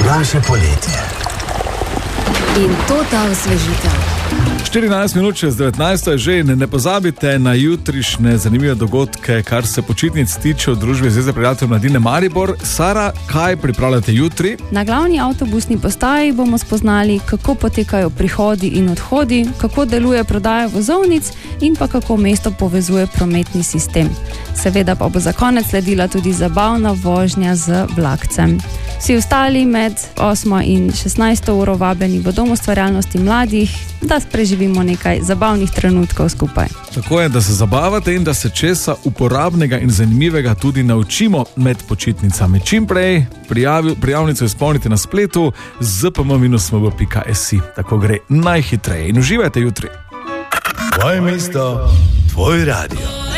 naše poletje. In to ta osvežitev. 14 minut čez 19 je že in ne pozabite na jutrišnje zanimive dogodke, kar se počitnic tiče v družbi Zveze prijateljev mladine Maribor. Sara, kaj pripravljate jutri? Na glavni avtobusni postaji bomo spoznali, kako potekajo prihodi in odhodi, kako deluje prodaja vozovnic in pa kako mesto povezuje prometni sistem. Seveda pa bo za konec sledila tudi zabavna vožnja z vlakcem. Vsi ostali med 8 in 16 uro vabljeni v Dom ustvarjalnosti mladih, da preživimo nekaj zabavnih trenutkov skupaj. Tako je, da se zabavate in da se česa uporabnega in zanimivega tudi naučimo med počitnicami. Čim prej prijavnico izpolnite na spletu zpm-mb.si. Tako gre najhitreje in uživajte jutri. Tvoje mesto, tvoj radio.